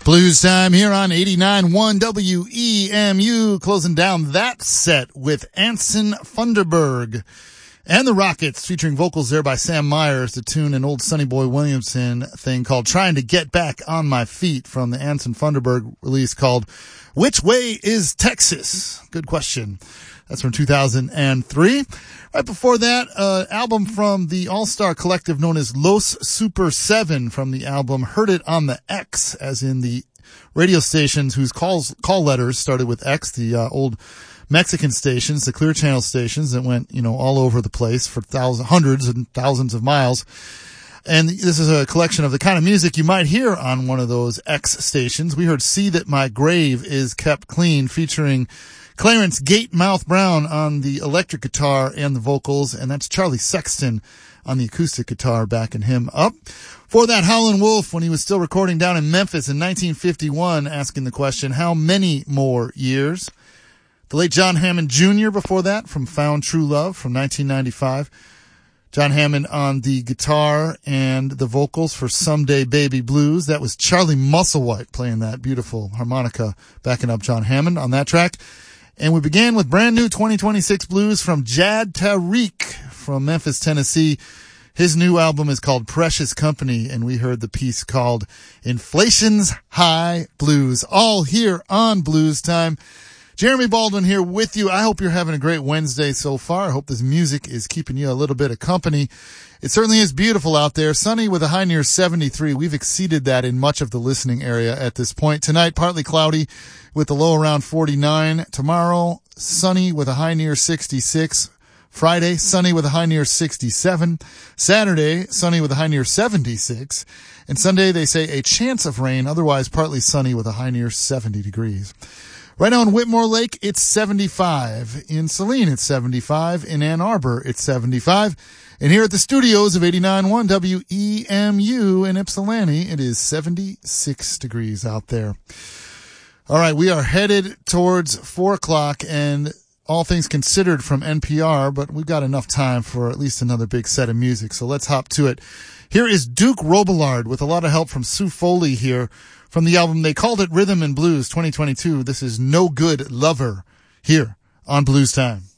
Blues Time here on 89.1 WEMU, closing down that set with Anson Funderburg and the Rockets, featuring vocals there by Sam Myers, to tune an old Sonny Boy Williamson thing called Trying to Get Back on My Feet from the Anson Funderburg release called Which Way is Texas? Good question. That's from 2003. Right before that, album from the all-star collective known as Los Super 7 from the album Heard It on the X, as in the radio stations whose call letters started with X, the old Mexican stations, the Clear Channel stations that went, all over the place for hundreds and thousands of miles. And this is a collection of the kind of music you might hear on one of those X stations. We heard See That My Grave Is Kept Clean, featuring Clarence Gatemouth Brown on the electric guitar and the vocals, and that's Charlie Sexton on the acoustic guitar backing him up. For that, Howlin' Wolf, when he was still recording down in Memphis in 1951, asking the question, how many more years? The late John Hammond Jr. before that, from Found True Love from 1995. John Hammond on the guitar and the vocals for Someday Baby Blues. That was Charlie Musselwhite playing that beautiful harmonica, backing up John Hammond on that track. And we began with brand new 2026 blues from Jad Tariq from Memphis, Tennessee. His new album is called Precious Company, and we heard the piece called Inflation's High Blues, all here on Blues Time. Jeremy Baldwin here with you. I hope you're having a great Wednesday so far. I hope this music is keeping you a little bit of company. It certainly is beautiful out there. Sunny with a high near 73. We've exceeded that in much of the listening area at this point. Tonight, partly cloudy with the low around 49. Tomorrow, sunny with a high near 66. Friday, sunny with a high near 67. Saturday, sunny with a high near 76. And Sunday, they say a chance of rain, otherwise partly sunny with a high near 70 degrees. Right now in Whitmore Lake, it's 75. In Saline, it's 75. In Ann Arbor, it's 75. And here at the studios of 89.1 WEMU in Ypsilanti, it is 76 degrees out there. All right, we are headed towards 4 o'clock, and all things considered from NPR, but we've got enough time for at least another big set of music, so let's hop to it. Here is Duke Robillard with a lot of help from Sue Foley here from the album They Called It Rhythm and Blues 2022. This is No Good Lover here on Blues Time.